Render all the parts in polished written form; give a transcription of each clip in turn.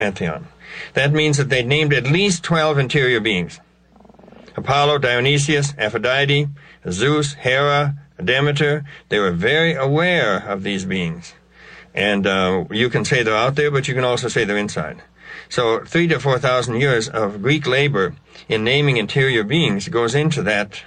pantheon. That means that they named at least 12 interior beings. Apollo, Dionysius, Aphrodite, Zeus, Hera, Demeter. They were very aware of these beings. And you can say they're out there, but you can also say they're inside. So 3,000 to 4,000 years of Greek labor in naming interior beings goes into that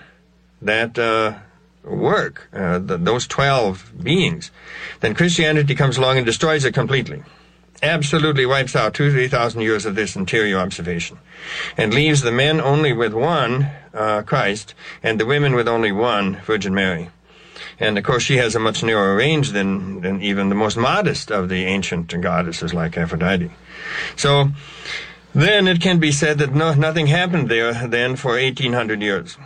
work, those 12 beings. Then Christianity comes along and destroys it completely. Absolutely wipes out 2,000 to 3,000 years of this interior observation, and leaves the men only with one, Christ, and the women with only one, Virgin Mary. And of course she has a much narrower range than even the most modest of the ancient goddesses like Aphrodite. So then it can be said that nothing happened there then for 1,800 years.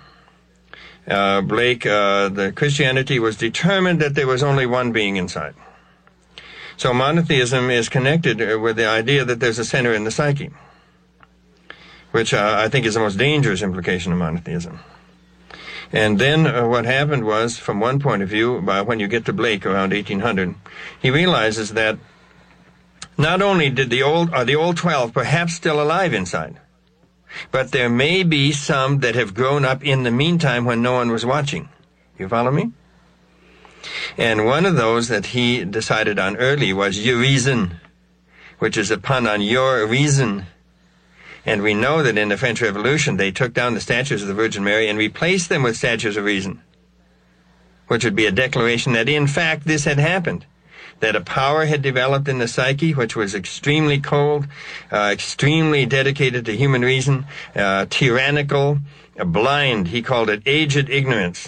The Christianity was determined that there was only one being inside. So monotheism is connected with the idea that there's a center in the psyche, which I think is the most dangerous implication of monotheism. And then what happened was, from one point of view, when you get to Blake around 1800, he realizes that not only did the old 12 perhaps still alive inside, but there may be some that have grown up in the meantime when no one was watching. You follow me? And one of those that he decided on early was Urizen, which is a pun on your reason. And we know that in the French Revolution they took down the statues of the Virgin Mary and replaced them with statues of reason, which would be a declaration that in fact this had happened, that a power had developed in the psyche which was extremely cold, extremely dedicated to human reason, tyrannical, blind. He called it aged ignorance.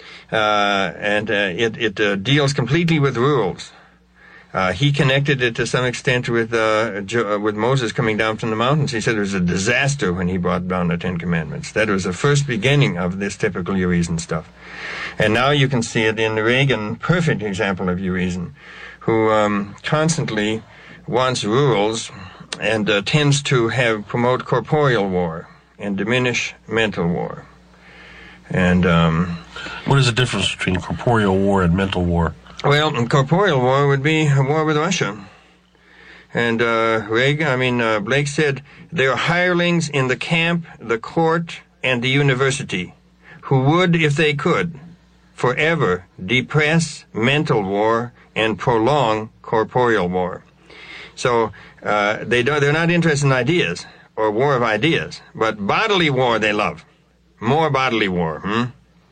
It deals completely with rules. He connected it to some extent with Moses coming down from the mountains. He said it was a disaster when he brought down the Ten Commandments. That was the first beginning of this typical Urizen stuff. And now you can see it in Reagan, perfect example of Urizen, who constantly wants rules and tends to promote corporeal war and diminish mental war. And what is the difference between corporeal war and mental war? Well, corporeal war would be a war with Russia. And Blake said, there are hirelings in the camp, the court, and the university who would, if they could, forever depress mental war and prolong corporeal war. So they're not interested in ideas or war of ideas, but bodily war they love. More bodily war.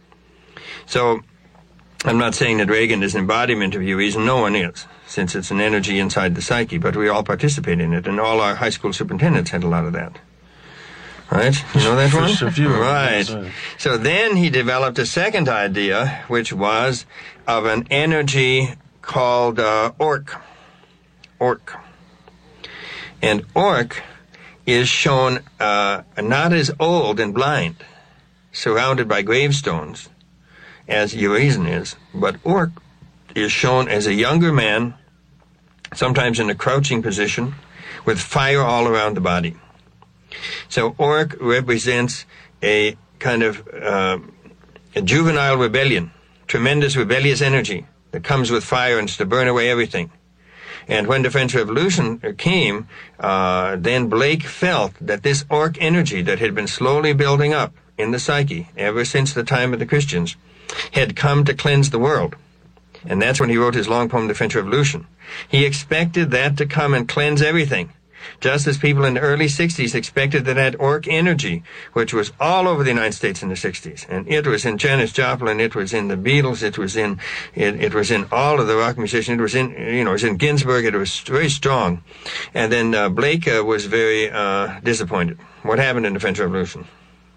So I'm not saying that Reagan is an embodiment of Urizen. No one is, since it's an energy inside the psyche, but we all participate in it, and all our high school superintendents had a lot of that. Right? You know that one? First of you. Right. So then he developed a second idea, which was of an energy called Orc. Orc. And Orc is shown not as old and blind, surrounded by gravestones, as Urizen is, but Orc is shown as a younger man, sometimes in a crouching position, with fire all around the body. So Orc represents a kind of a juvenile rebellion, tremendous rebellious energy that comes with fire and is to burn away everything. And when the French Revolution came, then Blake felt that this Orc energy that had been slowly building up in the psyche ever since the time of the Christians had come to cleanse the world. And that's when he wrote his long poem, The French Revolution. He expected that to come and cleanse everything, just as people in the early 60s expected that Orc energy, which was all over the United States in the 60s, and it was in Janis Joplin, it was in the Beatles, it was in all of the rock musicians, it was in Ginsberg, it was very strong. And then Blake was very disappointed. What happened in the French Revolution?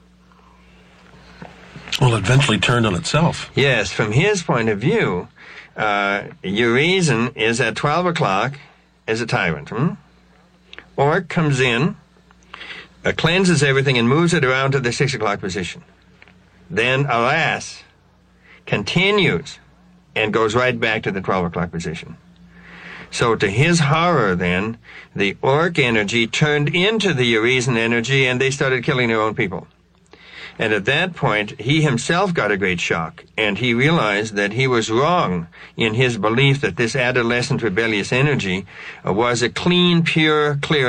Well, it eventually turned on itself. Yes, from his point of view, Urizen is at 12 o'clock as a tyrant. Orc comes in, cleanses everything, and moves it around to the 6 o'clock position. Then, alas, continues and goes right back to the 12 o'clock position. So to his horror then, the Orc energy turned into the Urizen energy, and they started killing their own people. And at that point, he himself got a great shock, and he realized that he was wrong in his belief that this adolescent rebellious energy was a clean, pure, clear